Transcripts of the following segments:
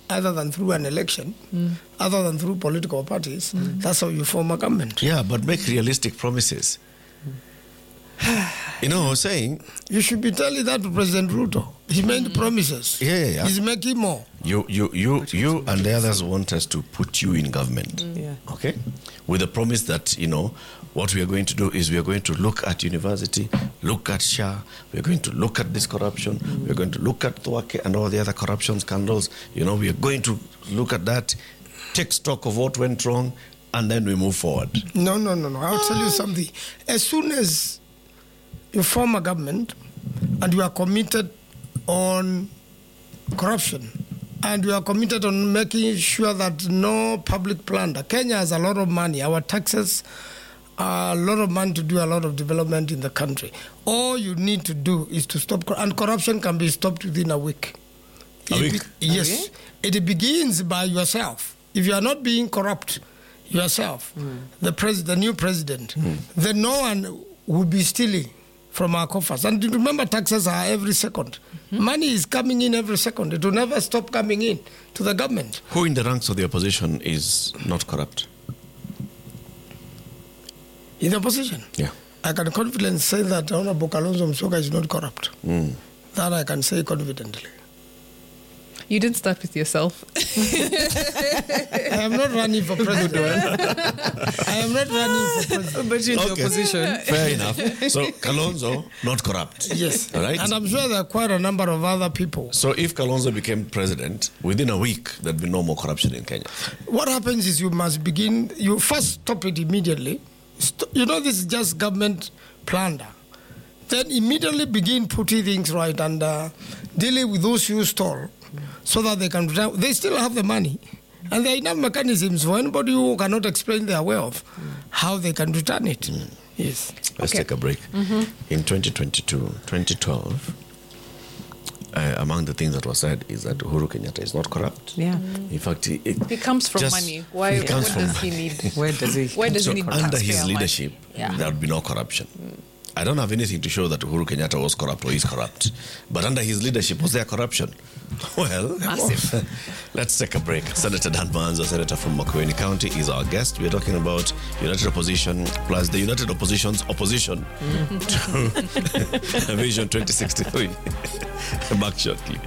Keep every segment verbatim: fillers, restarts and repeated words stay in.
other than through an election, mm. other than through political parties. Mm. That's how you form a government. Yeah, but make realistic promises. You know what I'm saying? You should be telling that to President Ruto. He made mm. promises. Yeah, yeah, yeah. He's making more. You, you, you, you, and the others want us to put you in government. Mm. Yeah. Okay, with the promise that, you know, what we are going to do is we are going to look at university, look at S H A, we are going to look at this corruption, mm. we are going to look at Thwake and all the other corruption scandals. You know, we are going to look at that, take stock of what went wrong, and then we move forward. No, no, no, no. I'll tell you something. As soon as you form a government and you are committed on corruption and you are committed on making sure that no public plunder. Kenya has a lot of money. Our taxes are a lot of money to do a lot of development in the country. All you need to do is to stop, and corruption can be stopped within a week. A it week? Be, yes. Okay. It begins by yourself. If you are not being corrupt yourself, mm. the, pres- the new president, mm. then no one will be stealing from our coffers. And remember, taxes are every second. Mm-hmm. Money is coming in every second. It will never stop coming in to the government. Who in the ranks of the opposition is not corrupt? In the opposition? Yeah. I can confidently say that Honorable Kalonzo Musyoka is not corrupt. Mm. That I can say confidently. You didn't start with yourself. I am not running for president. I am not running for president. But you're in Okay. the opposition. Fair enough. So, Kalonzo, not corrupt. Yes. All right? And I'm sure there are quite a number of other people. So, if Kalonzo became president, within a week, there'd be no more corruption in Kenya. What happens is you must begin, you first stop it immediately. St- you know, this is just government plunder. Then immediately begin putting things right and uh, dealing with those who stole so that they can, they still have the money. And there are enough mechanisms for anybody who cannot explain their way of how they can return it. Mm. Yes. Let's Okay. take a break. Mm-hmm. In twenty twenty-two, twenty twelve, uh, among the things that was said is that Uhuru Kenyatta is not corrupt. Yeah. In fact, he, it He comes from just- money. Why? he What comes from does he money. need? Where does he? Where does So he need under his taxpayer money? leadership, Yeah. there would be no corruption. Mm. I don't have anything to show that Uhuru Kenyatta was corrupt or is corrupt. But under his leadership, was there corruption? Well, Massive. Let's take a break. Senator Dan Manzo, Senator from Makueni County, is our guest. We're talking about United Opposition plus the United Opposition's opposition to Vision twenty sixty-three. Back shortly.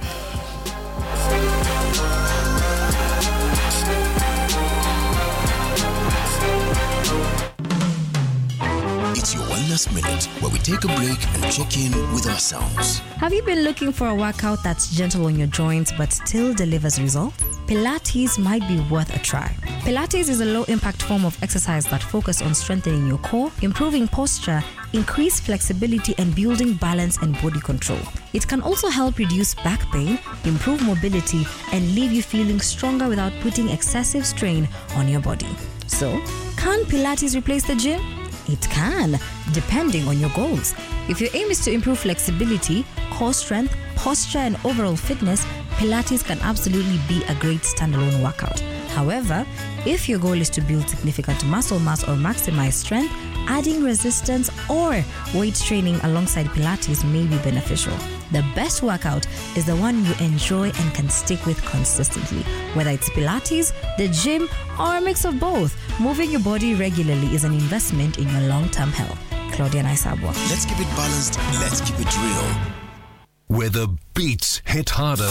It's your Wellness Minute, where we take a break and check in with ourselves. Have you been looking for a workout that's gentle on your joints but still delivers results? Pilates might be worth a try. Pilates is a low-impact form of exercise that focuses on strengthening your core, improving posture, increase flexibility, and building balance and body control. It can also help reduce back pain, improve mobility, and leave you feeling stronger without putting excessive strain on your body. So, can Pilates replace the gym? It can, depending on your goals. If your aim is to improve flexibility, core strength, posture, and overall fitness, Pilates can absolutely be a great standalone workout. However, if your goal is to build significant muscle mass or maximize strength, adding resistance or weight training alongside Pilates may be beneficial. The best workout is the one you enjoy and can stick with consistently. Whether it's Pilates, the gym, or a mix of both, moving your body regularly is an investment in your long-term health. Claudia Naisabwa. Let's keep it balanced. Let's keep it real. Where the beats hit harder